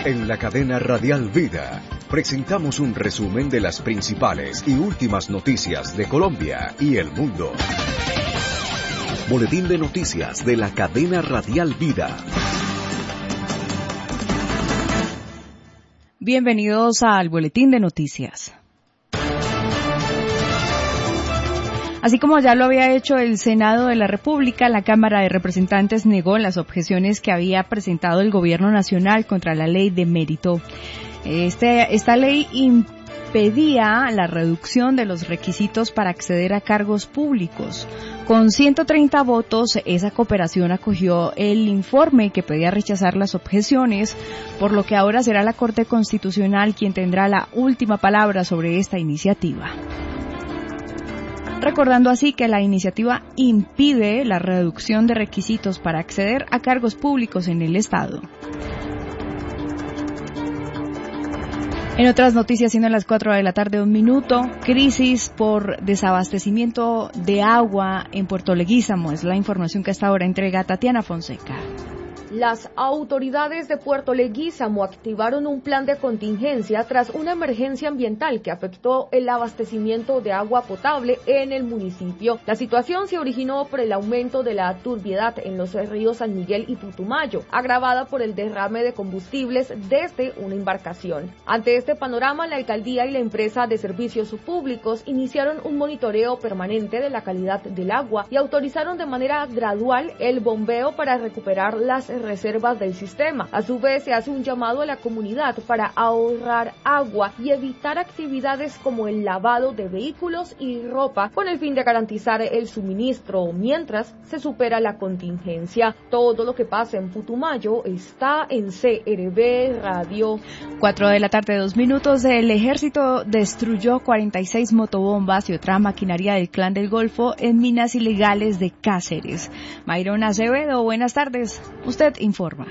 En la cadena Radial Vida presentamos un resumen de las principales y últimas noticias de Colombia y el mundo. Boletín de noticias de la cadena Radial Vida. Bienvenidos al Boletín de Noticias. Así como ya lo había hecho el Senado de la República, la Cámara de Representantes negó las objeciones que había presentado el Gobierno Nacional contra la Ley de Mérito. Esta ley impedía la reducción de los requisitos para acceder a cargos públicos. Con 130 votos, esa cooperación acogió el informe que pedía rechazar las objeciones, por lo que ahora será la Corte Constitucional quien tendrá la última palabra sobre esta iniciativa. Recordando así que la iniciativa impide la reducción de requisitos para acceder a cargos públicos en el Estado. En otras noticias, siendo las 4 de la tarde, 1 minuto, crisis por desabastecimiento de agua en Puerto Leguízamo. Es la información que hasta ahora entrega Tatiana Fonseca. Las autoridades de Puerto Leguízamo activaron un plan de contingencia tras una emergencia ambiental que afectó el abastecimiento de agua potable en el municipio. La situación se originó por el aumento de la turbiedad en los ríos San Miguel y Putumayo, agravada por el derrame de combustibles desde una embarcación. Ante este panorama, la alcaldía y la empresa de servicios públicos iniciaron un monitoreo permanente de la calidad del agua y autorizaron de manera gradual el bombeo para recuperar las reservas del sistema. A su vez, se hace un llamado a la comunidad para ahorrar agua y evitar actividades como el lavado de vehículos y ropa con el fin de garantizar el suministro mientras se supera la contingencia. Todo lo que pasa en Putumayo está en CRB Radio. 4 de la tarde, 2 minutos. El ejército destruyó 46 motobombas y otra maquinaria del Clan del Golfo en minas ilegales de Cáceres. Mayron Acevedo, buenas tardes. Usted informa.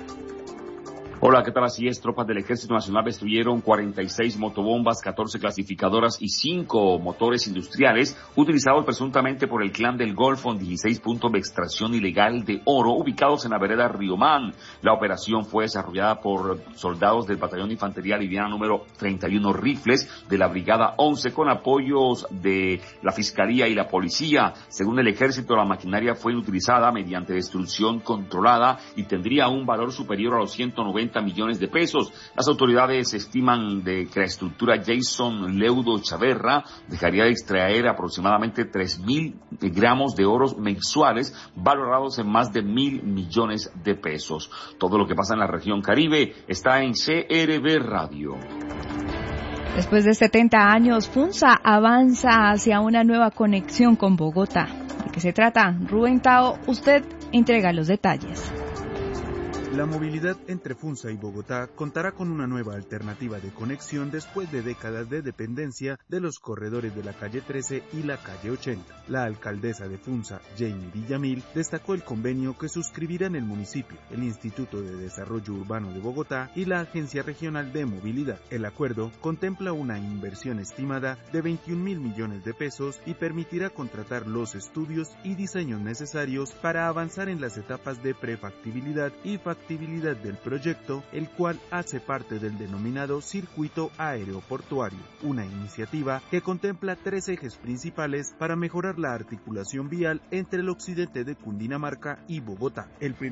Hola, ¿qué tal? Así es, tropas del Ejército Nacional destruyeron 46 motobombas, 14 clasificadoras y 5 motores industriales utilizados presuntamente por el Clan del Golfo en 16 puntos de extracción ilegal de oro ubicados en la vereda Riomán. La operación fue desarrollada por soldados del Batallón de Infantería Liviana número 31 Rifles de la Brigada 11 con apoyos de la Fiscalía y la Policía. Según el Ejército, la maquinaria fue utilizada mediante destrucción controlada y tendría un valor superior a los 190 millones de pesos. Las autoridades estiman de que la estructura Jason Leudo Chaverra dejaría de extraer aproximadamente 3.000 gramos de oro mensuales, valorados en más de 1.000 millones de pesos. Todo lo que pasa en la región Caribe está en CRB Radio. Después de 70 años, Funza avanza hacia una nueva conexión con Bogotá. ¿De qué se trata? Rubén Tao, usted entrega los detalles. La movilidad entre Funza y Bogotá contará con una nueva alternativa de conexión después de décadas de dependencia de los corredores de la calle 13 y la calle 80. La alcaldesa de Funza, Jamie Villamil, destacó el convenio que suscribirán el municipio, el Instituto de Desarrollo Urbano de Bogotá y la Agencia Regional de Movilidad. El acuerdo contempla una inversión estimada de 21.000 millones de pesos y permitirá contratar los estudios y diseños necesarios para avanzar en las etapas de prefactibilidad y factibilidad del proyecto, el cual hace parte del denominado Circuito Aeroportuario, una iniciativa que contempla 3 ejes principales para mejorar la articulación vial entre el occidente de Cundinamarca y Bogotá. El primer